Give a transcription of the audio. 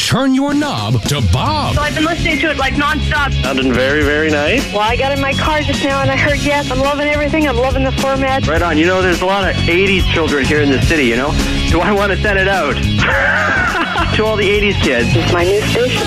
turn your knob to Bob. So I've been listening to it like nonstop. Sounding very, very nice. Well, I got in my car just now and I heard yes. I'm loving everything. I'm loving the format. Right on. You know, there's a lot of 80s children here in the city, you know? Do I want to send it out? To all the 80s kids. It's my new station.